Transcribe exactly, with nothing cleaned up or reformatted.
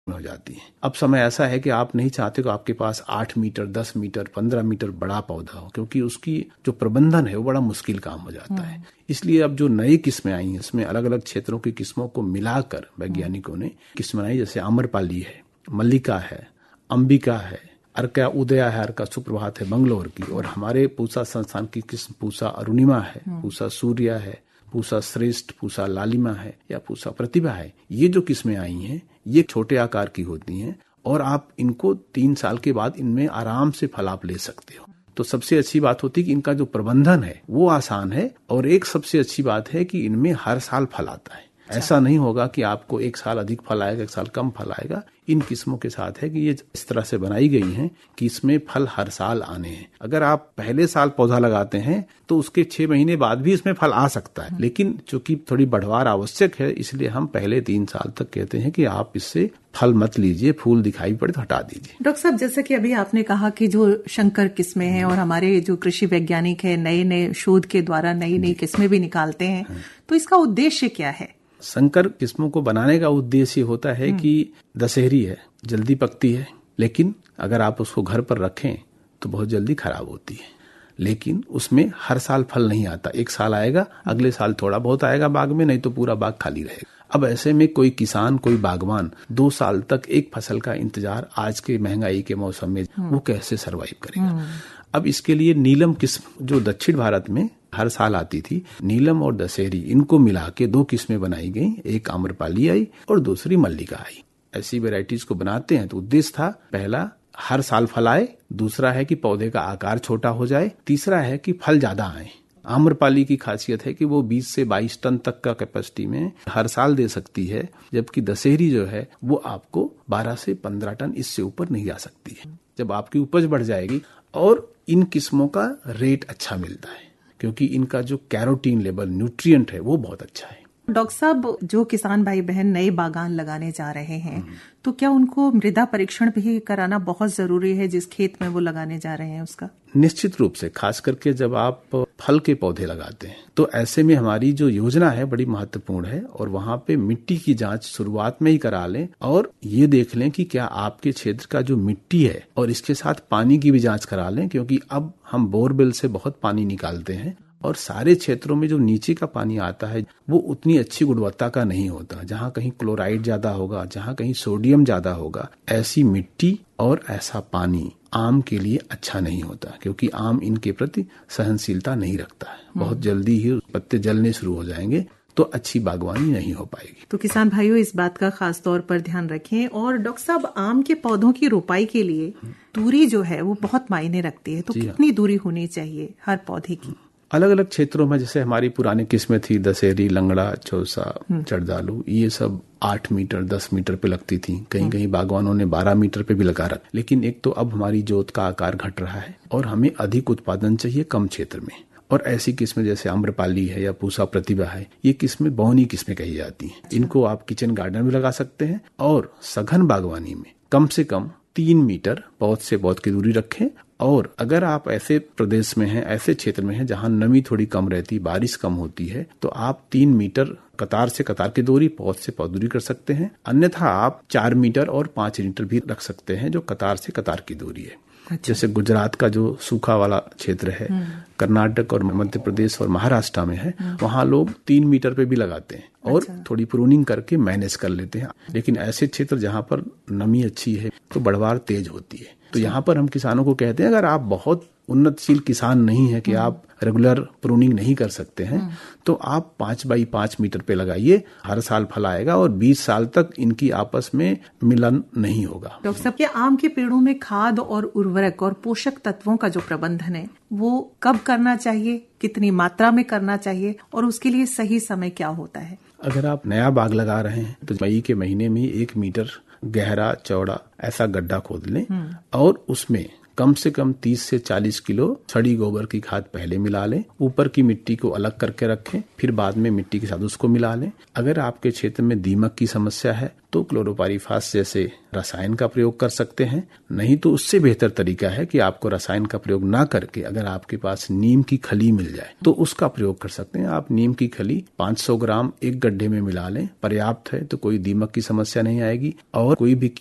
हो जाती है। अब समय ऐसा है कि आप नहीं चाहते कि आपके पास आठ मीटर, दस मीटर, पंद्रह मीटर बड़ा पौधा हो, क्योंकि उसकी जो प्रबंधन है वो बड़ा मुश्किल काम हो जाता है। इसलिए अब जो नई किस्में आई हैं, इसमें अलग अलग क्षेत्रों की किस्मों को मिलाकर वैज्ञानिकों ने किस्में आई, जैसे आम्रपाली है, मल्लिका है, अंबिका है, अर्का उदया है, अर्का सुप्रभात है बंगलोर की, और हमारे पूसा संस्थान की किस्म पूसा अरुणिमा है, पूसा सूर्या है, पूसा श्रेष्ठ, पूसा लालिमा है या पूसा प्रतिभा है। ये जो किस्में आई हैं ये छोटे आकार की होती हैं और आप इनको तीन साल के बाद इनमें आराम से फल आप ले सकते हो। तो सबसे अच्छी बात होती है कि इनका जो प्रबंधन है वो आसान है, और एक सबसे अच्छी बात है कि इनमें हर साल फल आता है। ऐसा नहीं होगा कि आपको एक साल अधिक फल आएगा, एक साल कम फल आएगा। इन किस्मों के साथ है कि ये इस तरह से बनाई गई हैं कि इसमें फल हर साल आने हैं। अगर आप पहले साल पौधा लगाते हैं तो उसके छह महीने बाद भी इसमें फल आ सकता है, लेकिन चूंकि थोड़ी बढ़वार आवश्यक है इसलिए हम पहले तीन साल तक कहते हैं कि आप इससे फल मत लीजिए, फूल दिखाई पड़े तो हटा दीजिए। डॉक्टर साहब, जैसा कि अभी आपने कहा कि जो शंकर किस्में हैं और हमारे जो कृषि वैज्ञानिक है नए नए शोध के द्वारा नई नई किस्में भी निकालते हैं, तो इसका उद्देश्य क्या है? संकर किस्मों को बनाने का उद्देश्य होता है कि दशहरी है, जल्दी पकती है, लेकिन अगर आप उसको घर पर रखें तो बहुत जल्दी खराब होती है, लेकिन उसमें हर साल फल नहीं आता। एक साल आएगा, अगले साल थोड़ा बहुत आएगा बाग में, नहीं तो पूरा बाग खाली रहेगा। अब ऐसे में कोई किसान, कोई बागवान दो साल तक एक फसल का इंतजार आज के महंगाई के मौसम में वो कैसे सरवाइव करेगा? अब इसके लिए नीलम किस्म जो दक्षिण भारत में हर साल आती थी, नीलम और दशहरी, इनको मिला के दो किस्में बनाई गई। एक आम्रपाली आई और दूसरी मल्लिका आई। ऐसी वेराइटीज को बनाते हैं तो उद्देश्य था, पहला हर साल फल आए, दूसरा है कि पौधे का आकार छोटा हो जाए, तीसरा है कि फल ज्यादा आए। आम्रपाली की खासियत है कि वो बीस से बाईस टन तक का कैपेसिटी में हर साल दे सकती है, जबकि दशहरी जो है वो आपको बारह से पंद्रह टन, इससे ऊपर नहीं जा सकती है। जब आपकी उपज बढ़ जाएगी, और इन किस्मों का रेट अच्छा मिलता है क्योंकि इनका जो कैरोटीन लेवल, न्यूट्रिएंट है वो बहुत अच्छा है। डॉक्टर साहब, जो किसान भाई बहन नए बागान लगाने जा रहे हैं तो क्या उनको मृदा परीक्षण भी कराना बहुत जरूरी है जिस खेत में वो लगाने जा रहे हैं उसका? निश्चित रूप से, खास करके जब आप फल के पौधे लगाते हैं तो ऐसे में हमारी जो योजना है बड़ी महत्वपूर्ण है, और वहाँ पे मिट्टी की जांच शुरुआत में ही करा लें और ये देख लें कि क्या आपके क्षेत्र का जो मिट्टी है, और इसके साथ पानी की भी जांच करा लें, क्योंकि अब हम बोरवेल से बहुत पानी निकालते हैं और सारे क्षेत्रों में जो नीचे का पानी आता है वो उतनी अच्छी गुणवत्ता का नहीं होता। जहाँ कहीं क्लोराइड ज्यादा होगा, जहाँ कहीं सोडियम ज्यादा होगा, ऐसी मिट्टी और ऐसा पानी आम के लिए अच्छा नहीं होता, क्योंकि आम इनके प्रति सहनशीलता नहीं रखता है। बहुत जल्दी ही पत्ते जलने शुरू हो जाएंगे, तो अच्छी बागवानी नहीं हो पाएगी। तो किसान भाइयों, इस बात का खास तौर पर ध्यान रखें। और डॉक्टर साहब, आम के पौधों की रोपाई के लिए दूरी जो है वो बहुत मायने रखती है, तो कितनी दूरी होनी चाहिए हर पौधे की? अलग अलग क्षेत्रों में, जैसे हमारी पुरानी किस्में थी दशहरी, लंगड़ा, चौसा, चढ़दालू, ये सब आठ मीटर दस मीटर पे लगती थी। कहीं कहीं बागवानों ने बारह मीटर पे भी लगा रखा। लेकिन एक तो अब हमारी जोत का आकार घट रहा है और हमें अधिक उत्पादन चाहिए कम क्षेत्र में, और ऐसी किस्में जैसे आम्रपाली है या पूसा प्रतिभा है, ये किस्में बौनी किस्में कही जाती हैं। इनको आप किचन गार्डन में लगा सकते हैं, और सघन बागवानी में कम से कम तीन मीटर पौध से पौध की दूरी रखें। और अगर आप ऐसे प्रदेश में हैं, ऐसे क्षेत्र में हैं जहां नमी थोड़ी कम रहती, बारिश कम होती है, तो आप तीन मीटर कतार से कतार की दूरी, पौध से पौध दूरी कर सकते हैं। अन्यथा आप चार मीटर और पांच मीटर भी रख सकते हैं, जो कतार से कतार की दूरी है। अच्छा। जैसे गुजरात का जो सूखा वाला क्षेत्र है, कर्नाटक और मध्य प्रदेश और महाराष्ट्र में है, वहाँ लोग तीन मीटर पे भी लगाते हैं और अच्छा। थोड़ी प्रूनिंग करके मैनेज कर लेते हैं। लेकिन ऐसे क्षेत्र जहाँ पर नमी अच्छी है तो बढ़वार तेज होती है। तो यहाँ पर हम किसानों को कहते हैं, अगर आप बहुत उन्नतशील किसान नहीं है कि आप रेगुलर प्रूनिंग नहीं कर सकते हैं, तो आप पांच बाई पांच मीटर पे लगाइए, हर साल फल आएगा और बीस साल तक इनकी आपस में मिलन नहीं होगा। डॉक्टर साहब, क्या आम के पेड़ों में खाद और उर्वरक और पोषक तत्वों का जो प्रबंधन है वो कब करना चाहिए, कितनी मात्रा में करना चाहिए, और उसके लिए सही समय क्या होता है? अगर आप नया बाग लगा रहे हैं तो मई के महीने में एक मीटर गहरा चौड़ा ऐसा गड्ढा खोद लें और उसमें कम से कम तीस से चालीस किलो सड़ी गोबर की खाद पहले मिला लें, ऊपर की मिट्टी को अलग करके रखें, फिर बाद में मिट्टी के साथ उसको मिला लें। अगर आपके क्षेत्र में दीमक की समस्या है तो क्लोरोपाइरीफास जैसे रसायन का प्रयोग कर सकते हैं। नहीं तो उससे बेहतर तरीका है कि आपको रसायन का प्रयोग ना करके अगर आपके पास नीम की खली मिल जाए तो उसका प्रयोग कर सकते हैं। आप नीम की खली पाँच सौ ग्राम एक गड्ढे में मिला लें, पर्याप्त है, तो कोई दीमक की समस्या नहीं आएगी और कोई भी